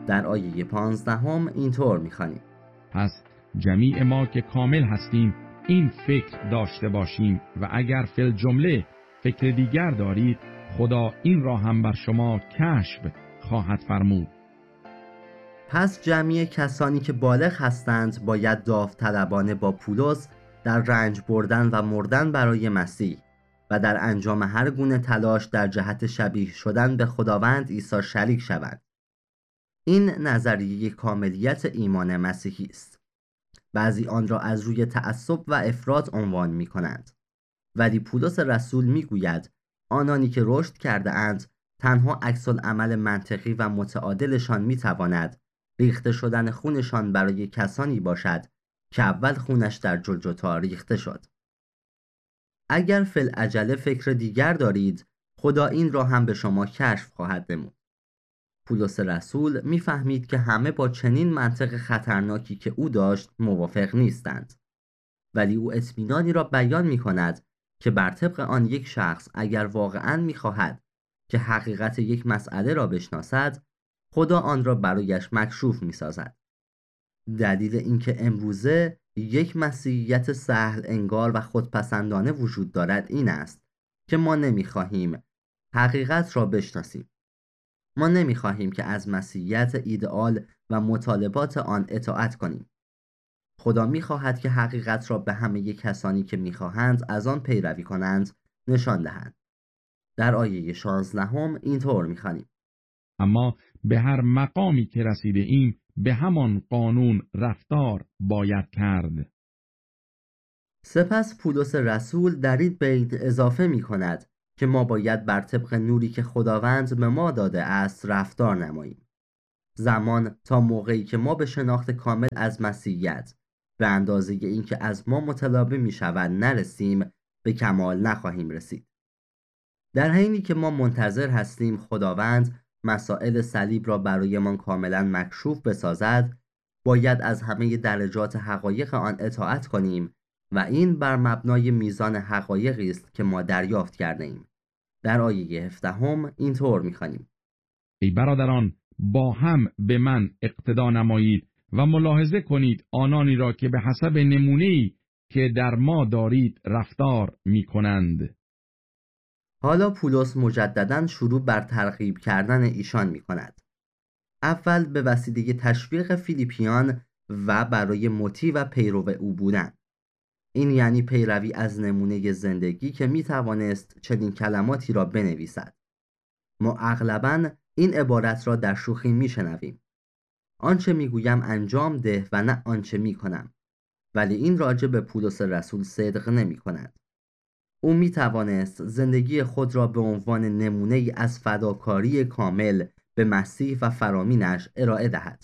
در آیه 15 اینطور می‌خوانیم: پس جمیع ما که کامل هستیم این فکر داشته باشیم و اگر فی الجمله فکر دیگر دارید خدا این را هم بر شما کشف خواهد فرمود. پس جمعی کسانی که بالغ هستند باید داوطلبانه با پولس در رنج بردن و مردن برای مسیح و در انجام هر گونه تلاش در جهت شبیه شدن به خداوند عیسی شریک شوند. این نظریه کاملیت ایمان مسیحی است. بعضی آن را از روی تعصب و افراط عنوان می کنند. ولی پولس رسول می گوید آنانی که رشد کرده اند تنها عکس‌العمل منطقی و متعادلشان می تواند ریخته شدن خونشان برای کسانی باشد که اول خونش در جلجتا ریخته شد. اگر فی العجله فکر دیگر دارید خدا این را هم به شما کشف خواهد نمود. پولس رسول می‌فهمید که همه با چنین منطق خطرناکی که او داشت موافق نیستند. ولی او اطمینانی را بیان می‌کند که بر طبق آن یک شخص اگر واقعاً می‌خواهد که حقیقت یک مسئله را بشناسد، خدا آن را برایش مکشوف می‌سازد. دلیل اینکه امروزه یک مسیحیت سهل انگار و خودپسندانه وجود دارد این است که ما نمی‌خواهیم حقیقت را بشناسیم. ما نمی‌خواهیم که از مسیحیت ایدئال و مطالبات آن اطاعت کنیم. خدا می‌خواهد که حقیقت را به همه کسانی که می‌خواهند از آن پیروی کنند نشان دهند. در آیه 16 اینطور می‌خوانیم: اما به هر مقامی که رسیده ایم به همان قانون رفتار باید کرد. سپس پولس رسول در این بیت اضافه می‌کند که ما باید بر طبق نوری که خداوند به ما داده است رفتار نماییم. زمان تا موقعی که ما به شناخت کامل از مسیحیت به اندازه این که از ما مطالبه می‌شود نرسیم به کمال نخواهیم رسید. در حینی که ما منتظر هستیم خداوند مسائل صلیب را برایمان کاملا مکشوف بسازد، باید از همه درجات حقایق آن اطاعت کنیم و این بر مبنای میزان حقایقی است که ما دریافت کرده ایم. در آیه 17 اینطور می‌خوانیم: ای برادران با هم به من اقتدا نمایید و ملاحظه کنید آنانی را که به حسب نمونه‌ای که در ما دارید رفتار می‌کنند. حالا پولس مجدداً شروع بر ترغیب کردن ایشان می‌کند. اول به وسیله تشویق فیلیپیان و برای مطیع و پیرو او بودن. این یعنی پیروی از نمونه زندگی که می‌توانست چنین کلماتی را بنویسد. ما اغلباً این عبارت را در شوخی میشنویم: آنچه میگویم انجام ده و نه آنچه میکنم. ولی این راجع به پولس رسول صدق نمی کند. او میتوانست زندگی خود را به عنوان نمونه ای از فداکاری کامل به مسیح و فرامینش ارائه دهد.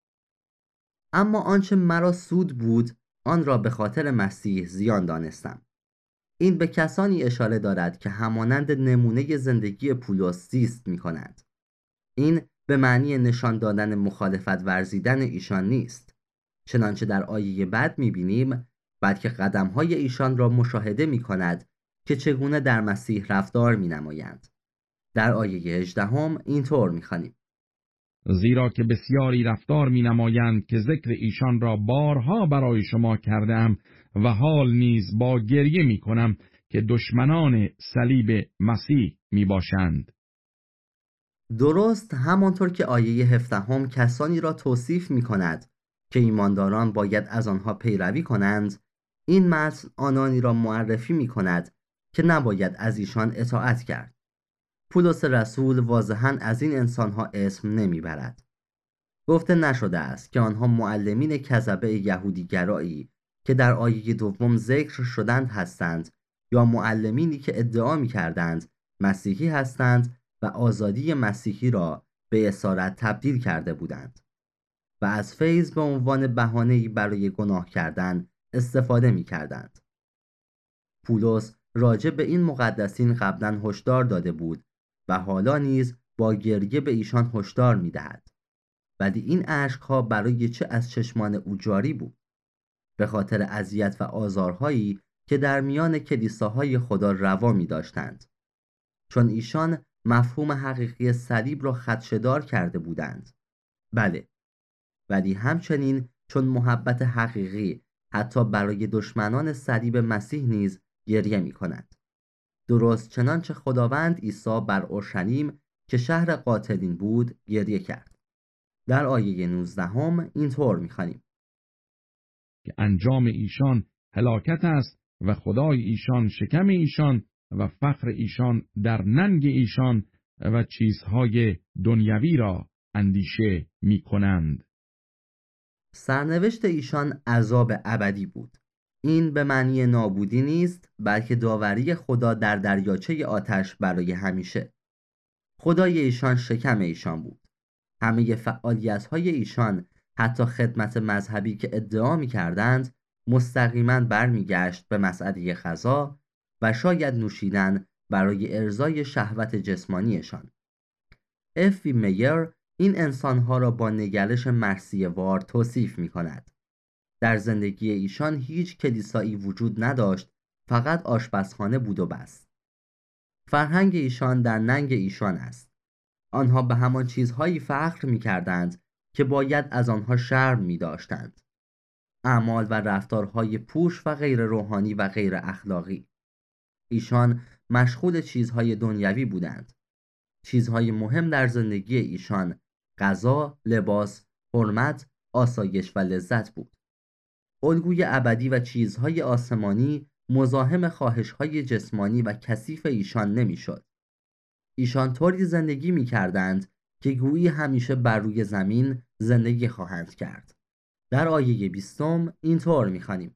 اما آنچه مرا سود بود آن را به خاطر مسیح زیان دانستم. این به کسانی اشاره دارد که همانند نمونه زندگی پولس زیست می کنند. این به معنی نشان دادن مخالفت ورزیدن ایشان نیست. چنانچه در آیه بعد می بینیم بلکه قدمهای ایشان را مشاهده می کند که چگونه در مسیح رفتار می نمایند. در آیه 18 اینطور می خوانیم: زیرا که بسیاری رفتار می نمایند که ذکر ایشان را بارها برای شما کردم و حال نیز با گریه می کنم که دشمنان صلیب مسیح می باشند. درست همانطور که آیه 17 کسانی را توصیف می کند که ایمانداران باید از آنها پیروی کنند، این متن آنانی را معرفی می کند که نباید از ایشان اطاعت کرد. پولس رسول واضحاً از این انسانها اسم نمی برد. گفته نشده است که آنها معلمین کذبه یهودیگرایی که در آیه 2 ذکر شدند هستند یا معلمینی که ادعا می کردند مسیحی هستند و آزادی مسیحی را به اسارت تبدیل کرده بودند و از فیض به عنوان بهانه‌ای برای گناه کردن استفاده می کردند. پولس راجع به این مقدسین قبلا هشدار داده بود و حالا نیز با گریه به ایشان هشدار می دهد. ولی این اشک‌ها برای چه از چشمان او جاری بود؟ به خاطر اذیت و آزارهایی که در میان کلیساهای خدا روا می داشتند. چون ایشان مفهوم حقیقی صلیب را خدشه‌دار کرده بودند بله، ولی همچنین چون محبت حقیقی حتی برای دشمنان صلیب مسیح نیز گریه می کند. درست چنانچه خداوند عیسی بر اورشلیم که شهر قاتلین بود گریه کرد. در آیه 19 اینطور می‌خوانیم که انجام ایشان هلاکت است و خدای ایشان شکم ایشان و فخر ایشان در ننگ ایشان و چیزهای دنیوی را اندیشه می کنند. سرنوشت ایشان عذاب ابدی بود. این به معنی نابودی نیست، بلکه داوری خدا در دریاچه آتش برای همیشه. خدای ایشان شکم ایشان بود. همه فعالیت‌های ایشان، حتی خدمت مذهبی که ادعا می‌کردند، مستقیما برمیگشت به مسئله غذا و شاید نوشیدن برای ارضای شهوت جسمانیشان. افی میر این انسانها را با نگرش مرثیه‌وار توصیف می‌کند. در زندگی ایشان هیچ کلیسایی وجود نداشت، فقط آشپزخانه بود و بس. فرهنگ ایشان در ننگ ایشان است. آنها به همان چیزهایی فخر می‌کردند که باید از آنها شرم می‌داشتند. اعمال و رفتارهای پوش و غیر روحانی و غیر اخلاقی. ایشان مشغول چیزهای دنیوی بودند. چیزهای مهم در زندگی ایشان غذا، لباس، حرمت، آسایش و لذت بود. الگوی ابدی و چیزهای آسمانی مزاحم خواهش‌های جسمانی و کثیف ایشان نمی‌شد. ایشان طوری زندگی می‌کردند که گویی همیشه بر روی زمین زندگی خواهند کرد. در آیه 20 اینطور می‌خوانیم: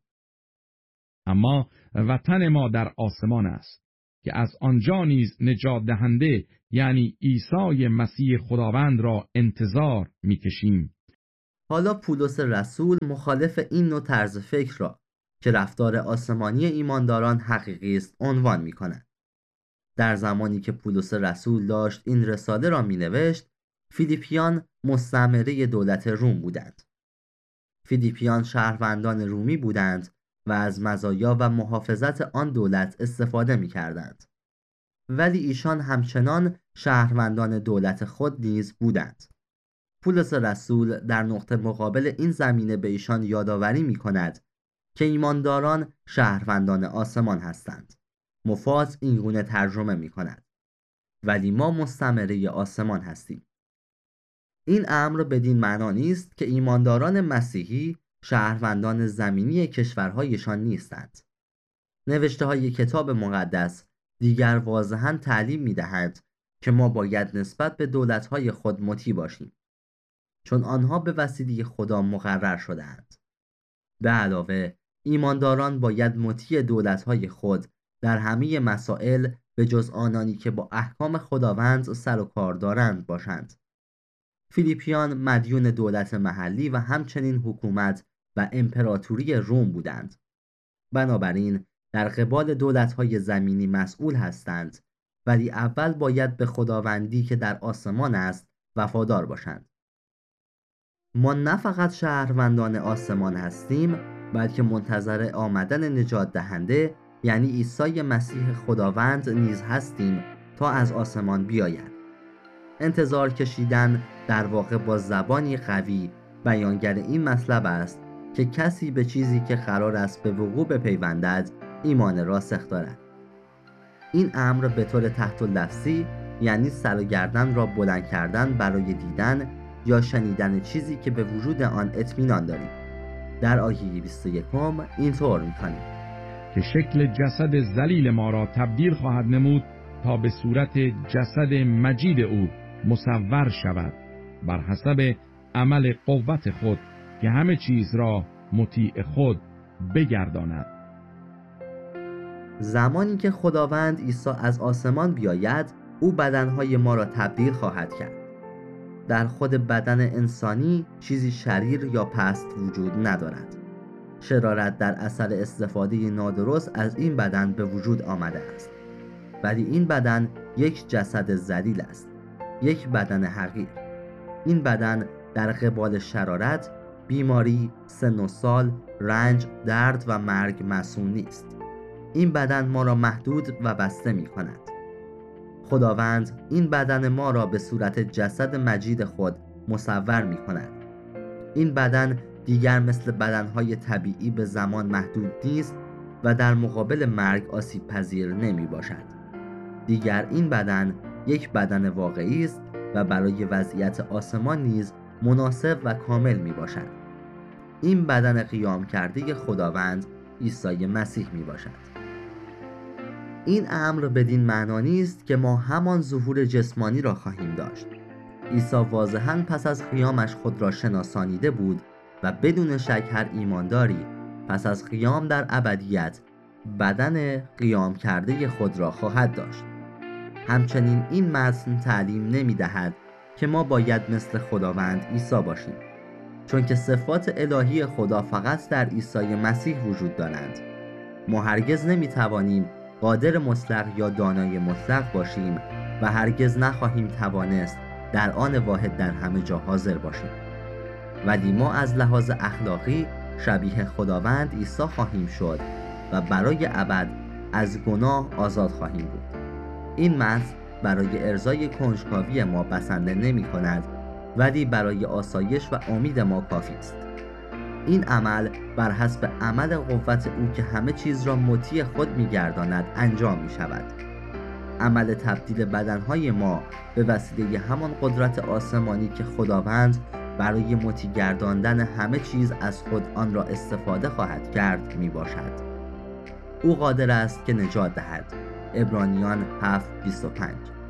اما وطن ما در آسمان است که از آنجا نیز نجات دهنده یعنی عیسی مسیح خداوند را انتظار می‌کشیم. حالا پولس رسول مخالف این نوع طرز فکر را که رفتار آسمانی ایمانداران حقیقی است عنوان می‌کند. در زمانی که پولس رسول داشت این رساله را می‌نوشت، فیلیپیان مستعمره دولت روم بودند. فیلیپیان شهروندان رومی بودند و از مزایا و محافظت آن دولت استفاده می‌کردند. ولی ایشان همچنان شهروندان دولت خود نیز بودند. پولس رسول در نقطه مقابل این زمینه به ایشان یادآوری می‌کند که ایمانداران شهروندان آسمان هستند. مفاز این گونه ترجمه می‌کند: ولی ما مستعمره آسمان هستیم. این امر بدین معنا نیست که ایمانداران مسیحی شهروندان زمینی کشورهایشان نیستند. نوشته‌های کتاب مقدس دیگر واضحاً تعلیم می‌دهند که ما باید نسبت به دولت‌های خود مطیع باشیم، چون آنها به وسیله خدا مقرر شده‌اند. به علاوه، ایمانداران باید مطیع دولت‌های خود در همه مسائل به جز آنانی که با احکام خداوند سر و کار دارند باشند. فیلیپیان مدیون دولت محلی و همچنین حکومت و امپراتوری روم بودند. بنابراین در قبال دولت‌های زمینی مسئول هستند، ولی اول باید به خداوندی که در آسمان است وفادار باشند. ما نه فقط شهروندان آسمان هستیم، بلکه منتظر آمدن نجات دهنده یعنی عیسی مسیح خداوند نیز هستیم تا از آسمان بیاید. انتظار کشیدن در واقع با زبانی قوی بیانگر این مطلب است که کسی به چیزی که قرار است به وقوع بپیوندد ایمان راسخ دارد. این امر به طور تحت لفظی یعنی سر و گردن را بلند کردن برای دیدن یا شنیدن چیزی که به وجود آن اطمینان داریم. در آیه 21 اینطور می‌خوانیم که شکل جسد ذلیل ما را تبدیل خواهد نمود تا به صورت جسد مجید او مصور شود بر حسب عمل قوت خود که همه چیز را مطیع خود بگرداند. زمانی که خداوند عیسی از آسمان بیاید، او بدنهای ما را تبدیل خواهد کرد. در خود بدن انسانی چیزی شریر یا پست وجود ندارد. شرارت در اثر استفاده نادرست از این بدن به وجود آمده است. ولی این بدن یک جسد ذلیل است، یک بدن حقیر. این بدن در قبال شرارت، بیماری، سن و سال، رنج، درد و مرگ مصون نیست. این بدن ما را محدود و بسته می کند. خداوند این بدن ما را به صورت جسد مجید خود مصور می کند. این بدن دیگر مثل بدنهای طبیعی به زمان محدود نیست و در مقابل مرگ آسیب پذیر نمی باشد. دیگر این بدن یک بدن واقعی است و برای وضعیت آسمان نیز مناسب و کامل می باشد. این بدن قیام کرده خداوند عیسی مسیح می باشد. این امر بدین معنا نیست که ما همان ظهور جسمانی را خواهیم داشت. عیسی واضحاً پس از قیامش خود را شناسانیده بود و بدون شک هر ایمانداری پس از قیام در ابدیت بدن قیام کرده خود را خواهد داشت. همچنین این متن تعلیم نمی دهد که ما باید مثل خداوند عیسی باشیم، چون که صفات الهی خدا فقط در عیسی مسیح وجود دارند. ما هرگز نمی توانیم قادر مطلق یا دانای مطلق باشیم و هرگز نخواهیم توانست در آن واحد در همه جا حاضر باشیم. ولی ما از لحاظ اخلاقی شبیه خداوند عیسی خواهیم شد و برای ابد از گناه آزاد خواهیم بود. این متن برای ارضای کنجکاوی ما بسنده نمی کند، ولی برای آسایش و امید ما کافی است. این عمل بر حسب عمل قوت او که همه چیز را مطیع خود می گرداند انجام می شود. عمل تبدیل بدنهای ما به وسیله همان قدرت آسمانی که خداوند برای مطیع گرداندن همه چیز از خود آن را استفاده خواهد کرد می باشد. او قادر است که نجات دهد. عبرانیان 7:25.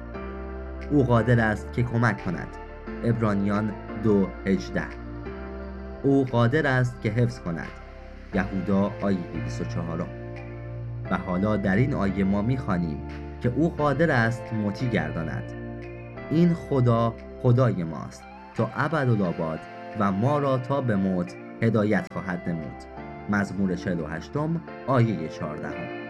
او قادر است که کمک کند. عبرانیان 2:18. او قادر است که حفظ کند. یهودا آیه 24. و حالا در این آیه ما می‌خوانیم که او قادر است مطیع گرداند. این خدا خدای ماست تا ابدالآباد و ما را تا به موت هدایت خواهد نمود. مزمور 48 آیه 14.